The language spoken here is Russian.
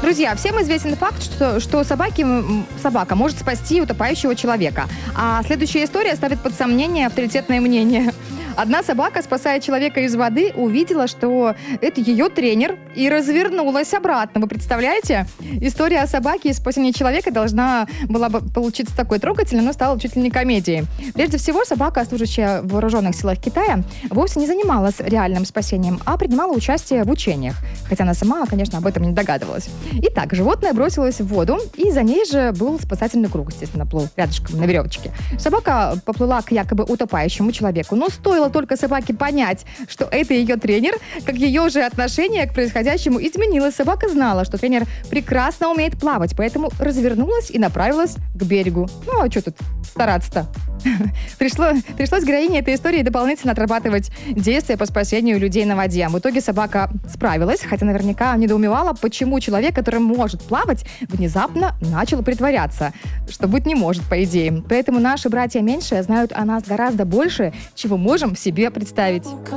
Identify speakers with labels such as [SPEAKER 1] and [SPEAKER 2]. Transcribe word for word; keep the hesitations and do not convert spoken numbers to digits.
[SPEAKER 1] Друзья, всем известен факт, что, что собаки, собака может спасти утопающего человека. А следующая история ставит под сомнение авторитетное мнение. Одна собака, спасая человека из воды, увидела, что это ее тренер, и развернулась обратно. Вы представляете? История о собаке и спасении человека должна была бы получиться такой трогательной, но стала чуть ли не комедией. Прежде всего, собака, служащая в вооруженных силах Китая, вовсе не занималась реальным спасением, а принимала участие в учениях. Хотя она сама, конечно, об этом не догадывалась. Итак, животное бросилось в воду, и за ней же был спасательный круг, естественно, плыл рядышком на веревочке. Собака поплыла к якобы утопающему человеку, но стоило только собаке понять, что это ее тренер, как ее уже отношение к происходящему изменилось. Собака знала, что тренер прекрасно умеет плавать, поэтому развернулась и направилась к берегу. Ну, а что тут стараться-то? Пришло, пришлось героине этой истории дополнительно отрабатывать действия по спасению людей на воде. В итоге собака справилась, хотя наверняка недоумевала, почему человек, который может плавать, внезапно начал притворяться, что быть не может, по идее. Поэтому наши братья меньшие знают о нас гораздо больше, чего можем себе представить.